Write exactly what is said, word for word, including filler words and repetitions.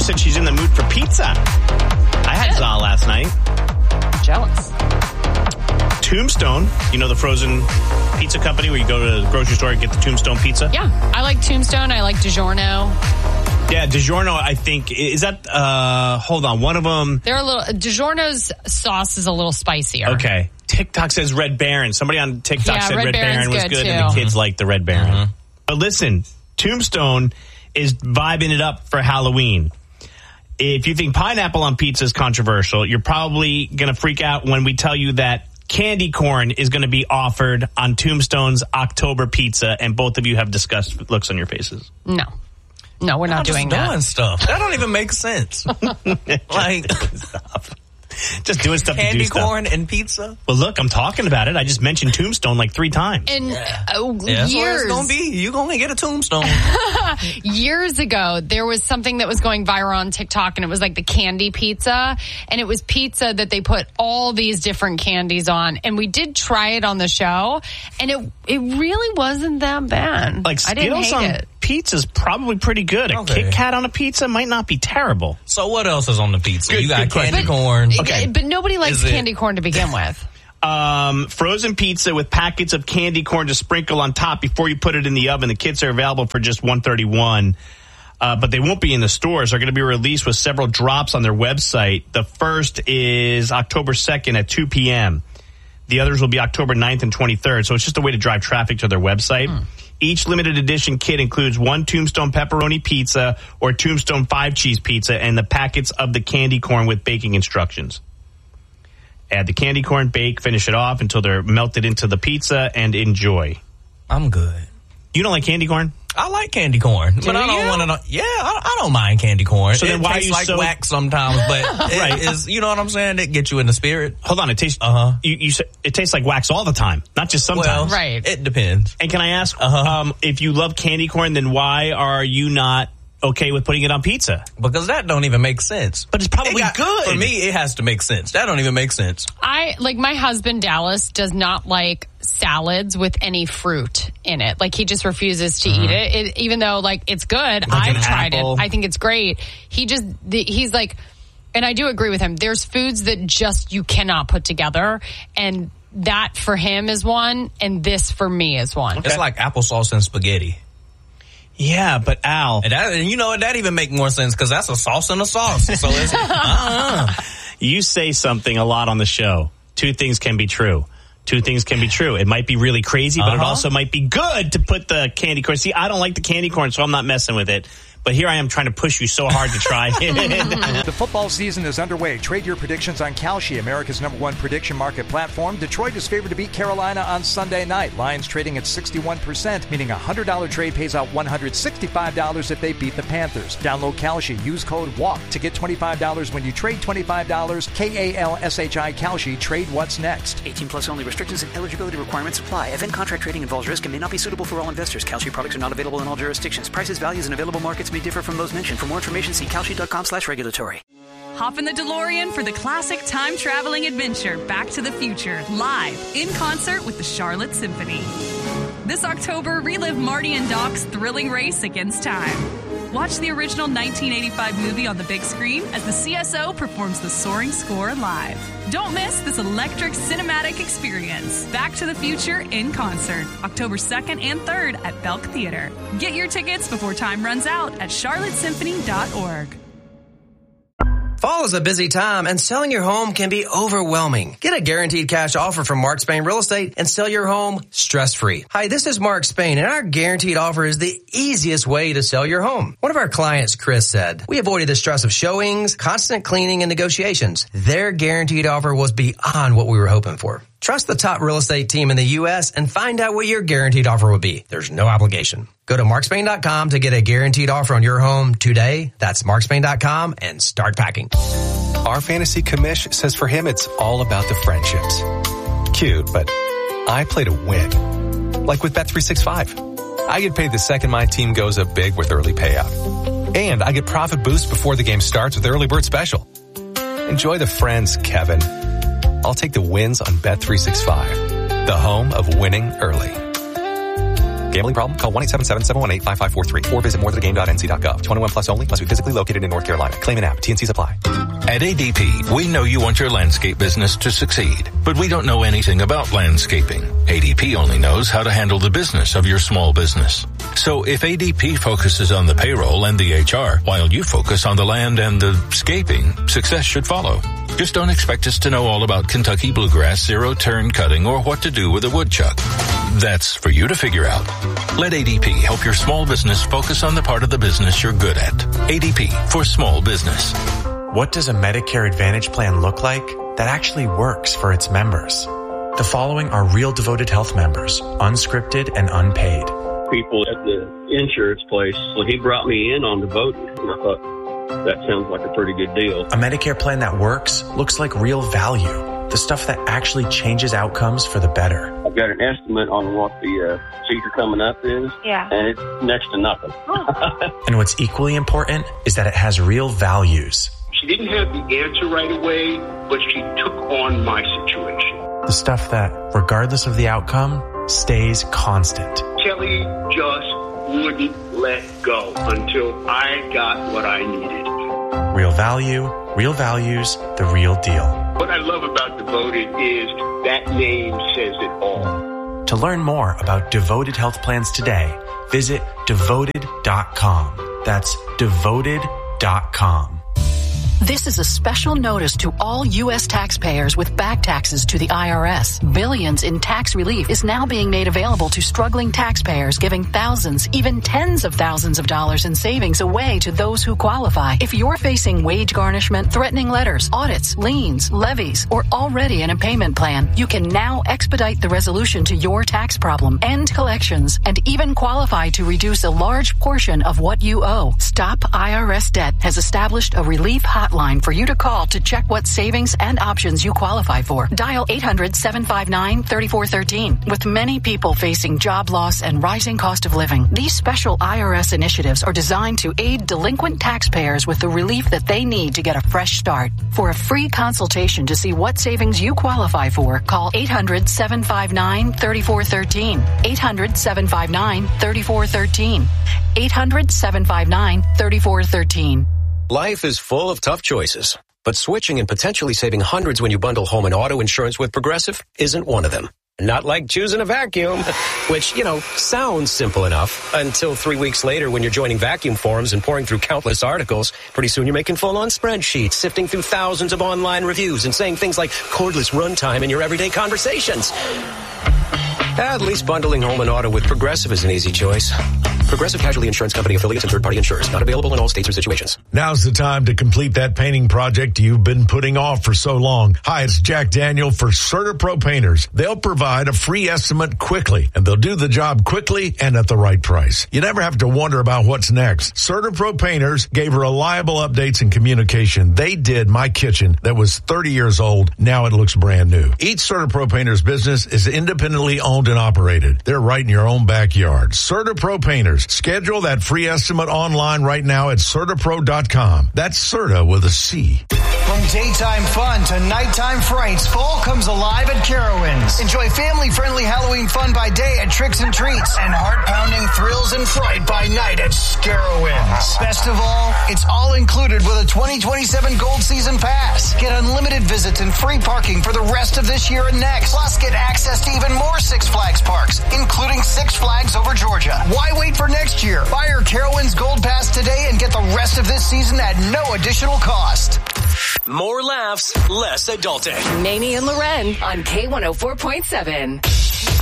just said she's in the mood for pizza. I had za last night. Jealous. Tombstone, you know the frozen pizza company where you go to the grocery store and get the Tombstone pizza? Yeah, I like Tombstone. I like DiGiorno. Yeah, DiGiorno, I think, is that, uh, hold on, one of them. They're a little, DiGiorno's sauce is a little spicier. Okay. TikTok says Red Baron. Somebody on TikTok yeah, said Red, Red Baron was good, good, too. and the kids like the Red Baron. Mm-hmm. But listen, Tombstone is vibing it up for Halloween. If you think pineapple on pizza is controversial, you're probably going to freak out when we tell you that candy corn is going to be offered on Tombstone's October pizza, and both of you have disgust looks on your faces. No. No, we're not I'm doing just that. doing stuff. That don't even make sense. Like, Stop. Just doing stuff candy to do corn stuff. and pizza. Well, look, I'm talking about it. I just mentioned Tombstone like three times. And Yeah. uh, Yeah, that's what years, it's gonna be. You're gonna get a tombstone. years ago, there was something that was going viral on TikTok, and it was like the candy pizza, and it was pizza that they put all these different candies on, and we did try it on the show, and it it really wasn't that bad. Like I didn't Skittles hate on it. pizza's probably pretty good. A Okay. Kit Kat on a pizza might not be terrible. So what else is on the pizza? Good- you got good question. candy But- corn. Okay. But nobody likes Is it- candy corn to begin with. Um, frozen pizza with packets of candy corn to sprinkle on top before you put it in the oven. The kits are available for just one hundred thirty-one dollars. Uh, but they won't be in the stores. They're going to be released with several drops on their website. The first is October second at two p.m. The others will be October ninth and twenty-third. So it's just a way to drive traffic to their website. Hmm. Each limited edition kit includes one Tombstone pepperoni pizza or Tombstone five cheese pizza and the packets of the candy corn with baking instructions. Add the candy corn, bake, finish it off until they're melted into the pizza, and enjoy. I'm good. You don't like candy corn? I like candy corn, but I don't want to. Yeah, I, I don't mind candy corn. So it then why are tastes you like so- wax sometimes, but it Right. is. You know what I'm saying? It gets you in the spirit. Hold on, it tastes. Uh-huh. You, you say it tastes like wax all the time, not just sometimes. Well, Right. It depends. And can I ask, Uh-huh. um, if you love candy corn, then why are you not okay with putting it on pizza? Because that don't even make sense. But it's probably It got- good. For me, it has to make sense. That don't even make sense. I like my husband Dallas does not like salads with any fruit in it. Like he just refuses to eat it. it. Even though like it's good, Like I've an tried apple. it. I think it's great. He just the, he's like, and I do agree with him. There's foods that just you cannot put together, and that for him is one, and this for me is one. It's like applesauce and spaghetti. Yeah, but Al, And, that, and you know what? That even make more sense because that's a sauce and a sauce. So it's, uh-uh. you say something a lot on the show. Two things can be true. Two things can be true. It might be really crazy, but it Uh-huh. also might be good to put the candy corn. See, I don't like the candy corn, so I'm not messing with it. But here I am trying to push you so hard to try it. The football season is underway. Trade your predictions on Kalshi, America's number one prediction market platform. Detroit is favored to beat Carolina on Sunday night. Lions trading at sixty-one percent, meaning a one hundred dollars trade pays out one hundred sixty-five dollars if they beat the Panthers. Download Kalshi. Use code WALK to get twenty-five dollars when you trade twenty-five dollars. K A L S H I Kalshi. Trade what's next. eighteen plus only. Restrictions and eligibility requirements apply. Event contract trading involves risk and may not be suitable for all investors. Kalshi products are not available in all jurisdictions. Prices, values, and available markets may differ from those mentioned. For more information, see kalshi.com slash regulatory. Hop in the DeLorean for the classic time-traveling adventure Back to the Future, live in concert with the Charlotte Symphony. This October, relive Marty and Doc's thrilling race against time. Watch the original nineteen eighty-five movie on the big screen as the C S O performs the soaring score live. Don't miss this electric cinematic experience. Back to the Future in concert, October second and third at Belk Theater. Get your tickets before time runs out at charlotte symphony dot org. Fall is a busy time, and selling your home can be overwhelming. Get a guaranteed cash offer from Mark Spain Real Estate and sell your home stress-free. Hi, this is Mark Spain, and our guaranteed offer is the easiest way to sell your home. One of our clients, Chris, said, "We avoided the stress of showings, constant cleaning, and negotiations. Their guaranteed offer was beyond what we were hoping for." Trust the top real estate team in the U S and find out what your guaranteed offer will be. There's no obligation. Go to mark spain dot com to get a guaranteed offer on your home today. That's mark spain dot com and start packing. Our fantasy commish says for him it's all about the friendships. Cute, but I play to win. Like with Bet three sixty-five. I get paid the second my team goes up big with early payout. And I get profit boost before the game starts with early bird special. Enjoy the friends, Kevin. I'll take the wins on Bet three sixty-five, the home of winning early. Gambling problem? Call one eight seven seven, seven one eight, five five four three or visit more than a game dot n c dot gov. twenty-one plus only. Must be physically located in North Carolina. Claim an app. T and Cs apply. At A D P, we know you want your landscape business to succeed, but we don't know anything about landscaping. A D P only knows how to handle the business of your small business. So if A D P focuses on the payroll and the H R, while you focus on the land and the scaping, success should follow. Just don't expect us to know all about Kentucky bluegrass, zero-turn cutting, or what to do with a woodchuck. That's for you to figure out. Let A D P help your small business focus on the part of the business you're good at. A D P for small business. What does a Medicare Advantage plan look like that actually works for its members? The following are real Devoted Health members, unscripted and unpaid. People at the insurance place, well, he brought me in on Devoted, and I thought, that sounds like a pretty good deal. A Medicare plan that works looks like real value, the stuff that actually changes outcomes for the better. I've got an estimate on what the uh, procedure coming up is, yeah. and it's next to nothing. And what's equally important is that it has real values. She didn't have the answer right away, but she took on my situation. The stuff that, regardless of the outcome, stays constant. Kelly just wouldn't let go until I got what I needed. Real value, real values, the real deal. What I love about Devoted is that name says it all. To learn more about Devoted Health Plans today, visit devoted dot com. That's devoted dot com. This is a special notice to all U S taxpayers with back taxes to the I R S. Billions in tax relief is now being made available to struggling taxpayers, giving thousands, even tens of thousands of dollars in savings away to those who qualify. If you're facing wage garnishment, threatening letters, audits, liens, levies, or already in a payment plan, you can now expedite the resolution to your tax problem, end collections, and even qualify to reduce a large portion of what you owe. Stop I R S Debt has established a relief hotline for you to call to check what savings and options you qualify for. Dial eight hundred, seven five nine, three four one three. With many people facing job loss and rising cost of living, these special I R S initiatives are designed to aid delinquent taxpayers with the relief that they need to get a fresh start. For a free consultation to see what savings you qualify for, call eight hundred, seven five nine, three four one three. eight hundred, seven five nine, three four one three. eight hundred, seven five nine, three four one three. Life is full of tough choices, but switching and potentially saving hundreds when you bundle home and auto insurance with Progressive isn't one of them. Not like choosing a vacuum, which, you know, sounds simple enough until three weeks later when you're joining vacuum forums and pouring through countless articles. Pretty soon you're making full-on spreadsheets, sifting through thousands of online reviews and saying things like cordless runtime in your everyday conversations. At least bundling home and auto with Progressive is an easy choice. Progressive Casualty Insurance Company affiliates and third-party insurers. Not available in all states or situations. Now's the time to complete that painting project you've been putting off for so long. Hi, it's Jack Daniel for CertaPro Painters. They'll provide a free estimate quickly, and they'll do the job quickly and at the right price. You never have to wonder about what's next. CertaPro Painters gave reliable updates and communication. They did my kitchen that was thirty years old. Now it looks brand new. Each CertaPro Painters business is independently owned and operated. They're right in your own backyard. CertaPro Painters. Schedule that free estimate online right now at CertaPro dot com. That's Certa with a C. From daytime fun to nighttime frights, fall comes alive at Carowinds. Enjoy family-friendly Halloween fun by day at Tricks and Treats and heart-pounding thrills and fright by night at Scarowinds. Best of all, it's all included with a twenty twenty-seven Gold Season Pass. Get unlimited visits and free parking for the rest of this year and next. Plus, get access to even more Six Flags parks, including Six Flags over Georgia. Why wait for next year? Buy your Carowinds Gold Pass today and get the rest of this season at no additional cost. More laughs, less adulting. Mamie and Loren on K one oh four point seven.